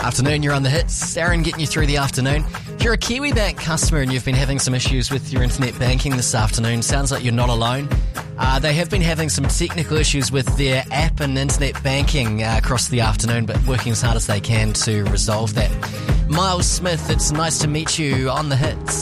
Afternoon, you're on the hits. Aaron getting you through the afternoon. If you're a Kiwibank customer and you've been having some issues with your internet banking this afternoon, sounds like you're not alone. They have been having some technical issues with their app and internet banking across the afternoon, but working as hard as they can to resolve that. Miles Smith, it's nice to meet you on the hits.